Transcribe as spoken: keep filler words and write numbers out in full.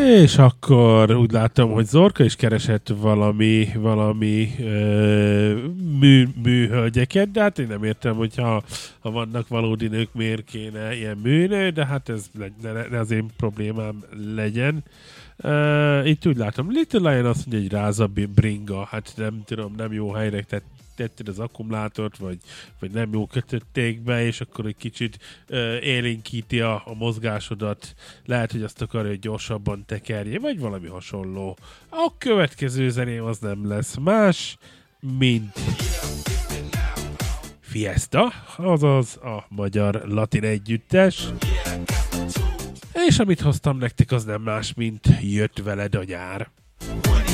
És akkor úgy látom, hogy Zorka is keresett valami, valami ö, mű, műhölgyeket, de hát én nem értem, hogyha ha vannak valódi nők, miért kéne ilyen műnő, de hát ez ne, ne az én problémám legyen. Uh, itt úgy látom, Little Lion azt mondja, hogy ráza bringa, hát nem tudom, nem jó helyre tett, tetted az akkumulátort, vagy, vagy nem jó kötötték be, és akkor egy kicsit uh, élénkíti a, a mozgásodat. Lehet, hogy azt akarja, hogy gyorsabban tekerje, vagy valami hasonló. A következő zeném az nem lesz más, mint Fiesta, azaz a magyar latin együttes. És amit hoztam nektek, az nem más, mint Jött veled a nyár.